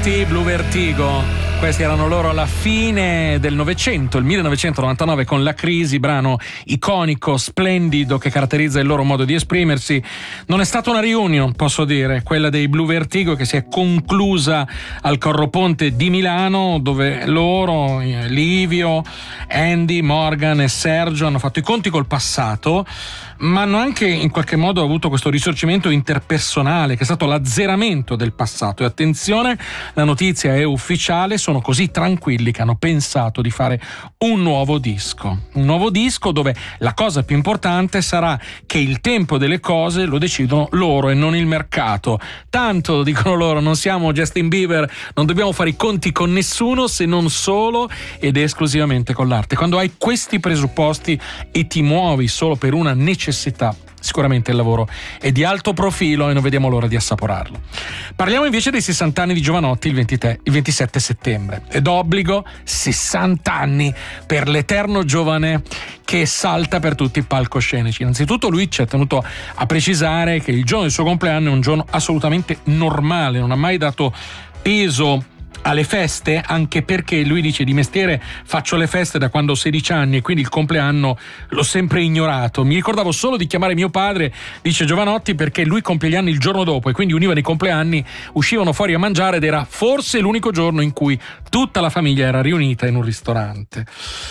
Giovanotti, Blue Vertigo. Questi erano loro alla fine del Novecento, il 1999, con La Crisi, brano iconico, splendido, che caratterizza il loro modo di esprimersi. Non è stata una reunion, posso dire, quella dei Blue Vertigo, che si è conclusa al Corroponte di Milano, dove loro, Livio, Andy, Morgan e Sergio, hanno fatto i conti col passato, ma hanno anche in qualche modo avuto questo risorgimento interpersonale, che è stato l'azzeramento del passato. E attenzione, la notizia è ufficiale, sono così tranquilli che hanno pensato di fare un nuovo disco dove la cosa più importante sarà che il tempo delle cose lo decidono loro e non il mercato. Tanto, dicono loro, non siamo Justin Bieber, non dobbiamo fare i conti con nessuno se non solo ed esclusivamente con l'arte. Quando hai questi presupposti e ti muovi solo per una necessità, sicuramente il lavoro è di alto profilo e non vediamo l'ora di assaporarlo. Parliamo invece dei 60 anni di Jovanotti il 27 settembre. Ed obbligo 60 anni per l'eterno giovane che salta per tutti i palcoscenici. Innanzitutto lui ci ha tenuto a precisare che il giorno del suo compleanno è un giorno assolutamente normale, non ha mai dato peso alle feste, anche perché lui dice: di mestiere faccio le feste da quando ho 16 anni e quindi il compleanno l'ho sempre ignorato. Mi ricordavo solo di chiamare mio padre, dice Jovanotti, perché lui compie gli anni il giorno dopo e quindi univano i compleanni, uscivano fuori a mangiare ed era forse l'unico giorno in cui tutta la famiglia era riunita in un ristorante.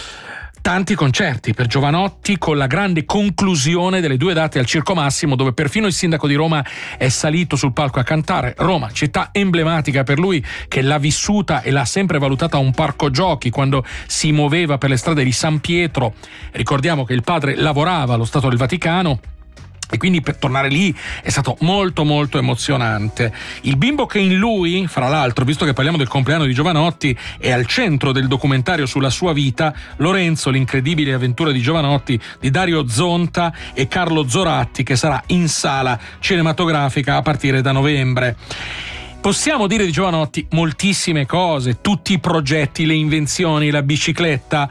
Tanti concerti per Jovanotti, con la grande conclusione delle 2 date al Circo Massimo, dove perfino il sindaco di Roma è salito sul palco a cantare. Roma, città emblematica per lui, che l'ha vissuta e l'ha sempre valutata un parco giochi quando si muoveva per le strade di San Pietro. Ricordiamo che il padre lavorava allo Stato del Vaticano e quindi per tornare lì è stato molto molto emozionante. Il bimbo che in lui, fra l'altro, visto che parliamo del compleanno di Jovanotti, è al centro del documentario sulla sua vita, Lorenzo, l'incredibile avventura di Jovanotti, di Dario Zonta e Carlo Zoratti, che sarà in sala cinematografica a partire da novembre. Possiamo dire di Jovanotti moltissime cose, tutti i progetti, le invenzioni, la bicicletta.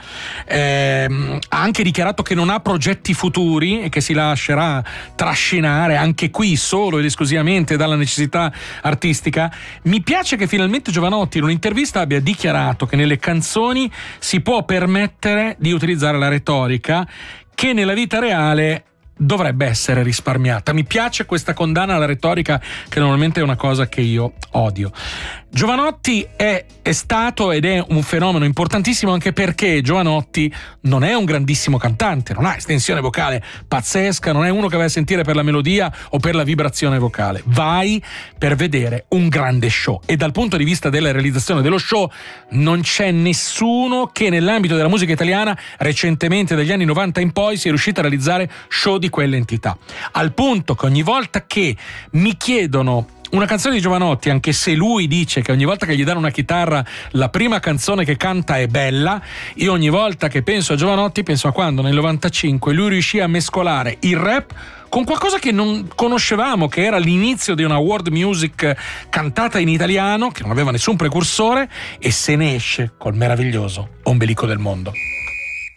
Ha anche dichiarato che non ha progetti futuri e che si lascerà trascinare anche qui solo ed esclusivamente dalla necessità artistica. Mi piace che finalmente Jovanotti in un'intervista abbia dichiarato che nelle canzoni si può permettere di utilizzare la retorica, che nella vita reale dovrebbe essere risparmiata. Mi piace questa condanna alla retorica, che normalmente è una cosa che io odio. Jovanotti è stato ed è un fenomeno importantissimo, anche perché Jovanotti non è un grandissimo cantante, non ha estensione vocale pazzesca, non è uno che vai a sentire per la melodia o per la vibrazione vocale. Vai per vedere un grande show, e dal punto di vista della realizzazione dello show non c'è nessuno che nell'ambito della musica italiana recentemente, dagli anni 90 in poi, sia riuscito a realizzare show di quell'entità, al punto che ogni volta che mi chiedono una canzone di Jovanotti, anche se lui dice che ogni volta che gli danno una chitarra la prima canzone che canta è bella, io ogni volta che penso a Jovanotti penso a quando nel 95 lui riuscì a mescolare il rap con qualcosa che non conoscevamo, che era l'inizio di una world music cantata in italiano, che non aveva nessun precursore, e se ne esce col meraviglioso Ombelico del mondo.